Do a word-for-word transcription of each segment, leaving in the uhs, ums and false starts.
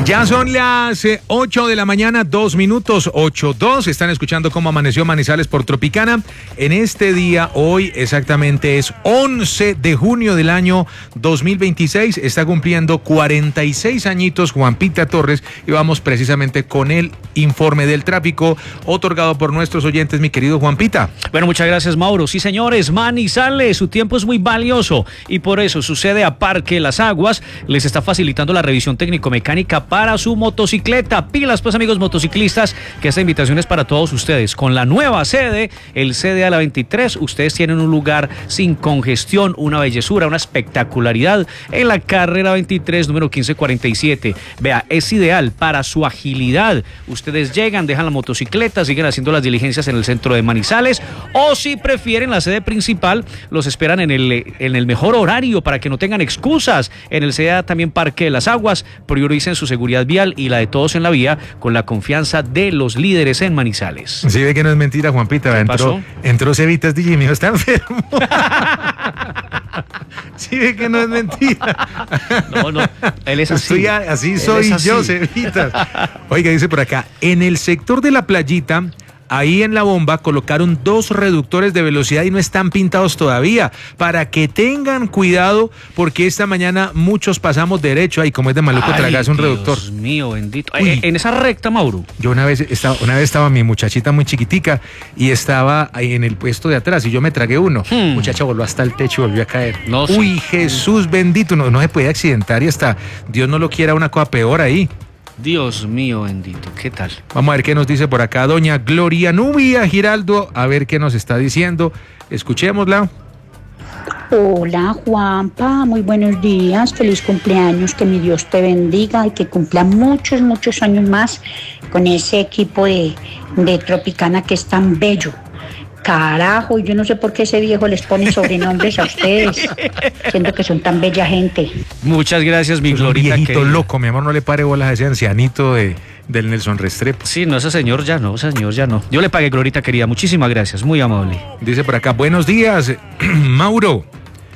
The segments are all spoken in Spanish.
Ya son las eh, ocho de la mañana, dos minutos, ocho dos. Están escuchando cómo amaneció Manizales por Tropicana. En este día, hoy exactamente es once de junio del año dos mil veintiséis. Está cumpliendo cuarenta y seis añitos Juanpita Torres y vamos precisamente con el informe del tráfico otorgado por nuestros oyentes, mi querido Juanpita. Bueno, muchas gracias, Mauro. Sí, señores, Manizales, su tiempo es muy valioso y por eso sucede a Parque Las Aguas. Les está facilitando la revisión técnico-mecánica para su motocicleta. Pilas, pues, amigos motociclistas, que esta invitación es para todos ustedes. Con la nueva sede, el C D A La veintitrés, ustedes tienen un lugar sin congestión, una bellezura, una espectacularidad en la carrera veintitrés, número quince cuarenta y siete. Vea, es ideal para su agilidad. Ustedes llegan, dejan la motocicleta, siguen haciendo las diligencias en el centro de Manizales, o si prefieren la sede principal, los esperan en el, en el mejor horario para que no tengan excusas. En el C D A también Parque de las Aguas, prioricen su seguridad vial y la de todos en la vía con la confianza de los líderes en Manizales. Sí, ve que no es mentira, Juanpita. Entró, pasó? entró Cevitas, dije, mi hijo está enfermo. Sí, ve que no es mentira. No, no, él es así. Estoy a, así soy así. yo, Cevitas. Oiga, dice por acá, en el sector de la playita, ahí en la bomba colocaron dos reductores de velocidad y no están pintados todavía, para que tengan cuidado, porque esta mañana muchos pasamos derecho, ahí como es de maluco tragarse un Dios reductor. Dios mío, bendito. Uy. En esa recta, Mauro. Yo una vez estaba, una vez estaba mi muchachita muy chiquitica y estaba ahí en el puesto de atrás y yo me tragué uno. Hmm. Muchacha volvió hasta el techo y volvió a caer. No, Uy, sí. Jesús bendito, no, no se puede accidentar y hasta Dios no lo quiera una cosa peor ahí. Dios mío bendito, ¿qué tal? Vamos a ver qué nos dice por acá doña Gloria Nubia Giraldo, a ver qué nos está diciendo. Escuchémosla. Hola Juanpa, muy buenos días, feliz cumpleaños, que mi Dios te bendiga y que cumpla muchos, muchos años más con ese equipo de, de Tropicana que es tan bello. Carajo, yo no sé por qué ese viejo les pone sobrenombres a ustedes, siendo que son tan bella gente. Muchas gracias, mi pues Glorita. Un viejito querida. Loco, mi amor, no le pare bolas a ese ancianito de, del Nelson Restrepo. Sí, no, ese señor ya no, ese señor ya no. Yo le pagué, Glorita querida, muchísimas gracias, muy amable. Dice por acá, buenos días, Mauro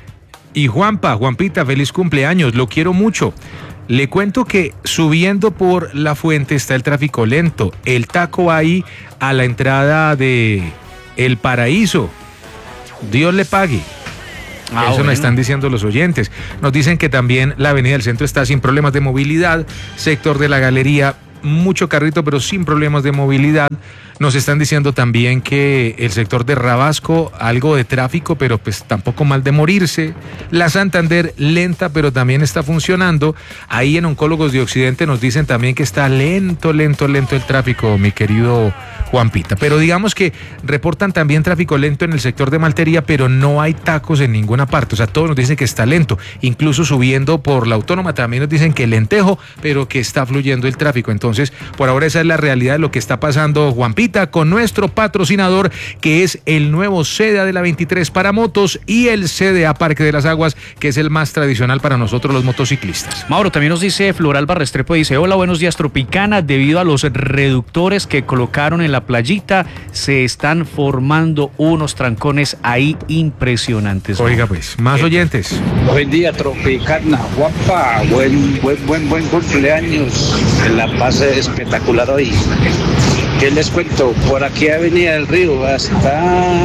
y Juanpa, Juanpita, feliz cumpleaños, lo quiero mucho. Le cuento que subiendo por La Fuente está el tráfico lento, el taco ahí a la entrada de El Paraíso. Dios le pague. Ah, Eso bueno. Nos están diciendo los oyentes. Nos dicen que también la avenida del centro está sin problemas de movilidad. Sector de la galería, mucho carrito, pero sin problemas de movilidad. Nos están diciendo también que el sector de Rabasco, algo de tráfico, pero pues tampoco mal de morirse. La Santander, lenta, pero también está funcionando. Ahí en Oncólogos de Occidente nos dicen también que está lento, lento, lento el tráfico, mi querido Juanpita. Pero digamos que reportan también tráfico lento en el sector de Maltería, pero no hay tacos en ninguna parte. O sea, todos nos dicen que está lento. Incluso subiendo por la Autónoma también nos dicen que lentejo, pero que está fluyendo el tráfico. Entonces, por ahora esa es la realidad de lo que está pasando, Juanpita, con nuestro patrocinador, que es el nuevo C D A de la veintitrés para motos y el C D A Parque de las Aguas, que es el más tradicional para nosotros los motociclistas. Mauro, también nos dice Floral Restrepo, dice, hola, buenos días, Tropicana. Debido a los reductores que colocaron en la playita, se están formando unos trancones ahí impresionantes. Oiga, pues, más eh, oyentes. Buen día, Tropicana, guapa, buen, buen, buen, buen cumpleaños. La pase espectacular hoy. ¿Qué les cuento? Por aquí Avenida del Río hasta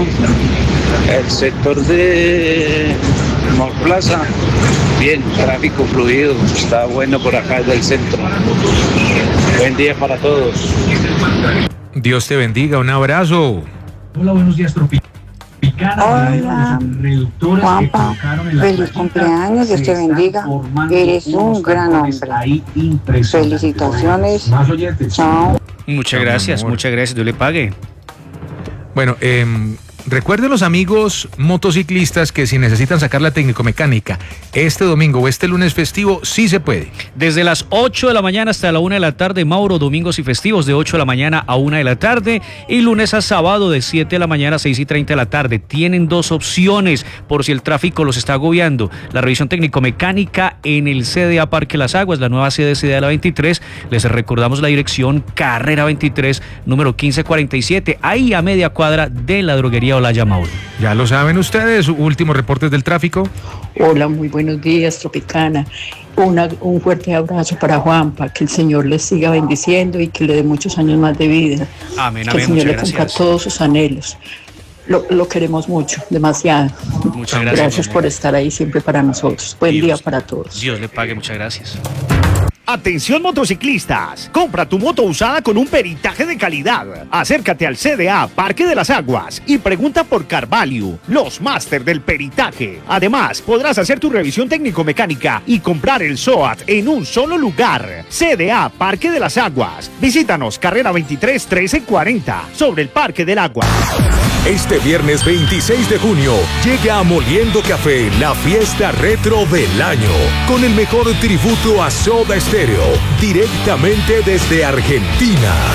el sector de Mall Plaza. Bien, tráfico fluido, está bueno por acá desde el centro. Buen día para todos. Dios te bendiga, un abrazo. Hola, buenos días, Tropicana. Hola, Juanpa, feliz cumpleaños, Dios te bendiga, eres un gran hombre. Felicitaciones, chao. Muchas gracias, muchas gracias, Dios le pague. Bueno, eh, recuerden los amigos motociclistas que si necesitan sacar la técnico-mecánica este domingo o este lunes festivo, sí se puede. Desde las ocho de la mañana hasta la una de la tarde, Mauro, domingos y festivos de ocho de la mañana a una de la tarde y lunes a sábado de siete de la mañana a seis y treinta de la tarde. Tienen dos opciones por si el tráfico los está agobiando. La revisión técnico-mecánica en el C D A Parque Las Aguas, la nueva sede C D A de la veintitrés. Les recordamos la dirección Carrera veintitrés, número quince cuarenta y siete, ahí a media cuadra de la droguería Natalia Olaya, Mauro. Ya lo saben ustedes, últimos reportes del tráfico. Hola, muy buenos días, Tropicana. Una, un fuerte abrazo para Juanpa, que el Señor les siga bendiciendo y que le dé muchos años más de vida. Amén, que amén, el Señor muchas le cumpla gracias. todos sus anhelos. Lo, lo queremos mucho, demasiado. Muchas gracias. Gracias por estar ahí siempre para nosotros. Buen Dios, día para todos. Dios le pague, muchas gracias. Atención motociclistas, compra tu moto usada con un peritaje de calidad. Acércate al C D A Parque de las Aguas y pregunta por Carvalho, los máster del peritaje. Además, podrás hacer tu revisión técnico-mecánica y comprar el S O A T en un solo lugar. C D A Parque de las Aguas. Visítanos, carrera veintitrés trece cuarenta, sobre el Parque del Agua. Este viernes veintiséis de junio llega a Moliendo Café la fiesta retro del año, con el mejor tributo a Soda Stereo, directamente desde Argentina.